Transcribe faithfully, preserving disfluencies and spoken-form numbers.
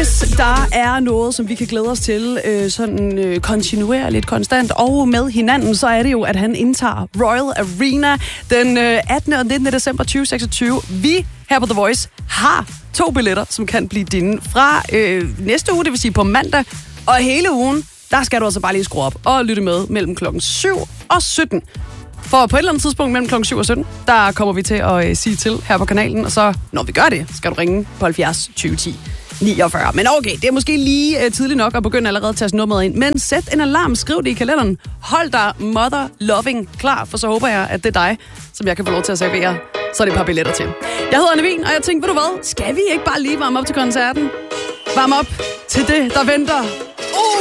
hvis der er noget, som vi kan glæde os til øh, sådan øh, kontinuerligt, konstant og med hinanden, så er det jo, at han indtager Royal Arena den øh, attende og nittende december tyve seksogtyve. Vi her på The Voice har to billetter, som kan blive dine fra øh, næste uge, det vil sige på mandag, og hele ugen, der skal du altså bare lige skrue op og lytte med mellem klokken syv og sytten. For på et eller andet tidspunkt mellem klokken syv og sytten, der kommer vi til at øh, sige til her på kanalen, og så når vi gør det, skal du ringe på halvfjerds tyve ti niogfyrre. Men okay, det er måske lige øh, tidligt nok at begynde allerede at tage nummeret ind, men sæt en alarm, skriv det i kalenderen. Hold dig mother loving klar, for så håber jeg, at det er dig, som jeg kan få lov til at servere. Så er det et par billetter til. Jeg hedder Anne Wien, og jeg tænkte, ved du hvad, skal vi ikke bare lige varme op til koncerten? Varme op til det, der venter. Uh!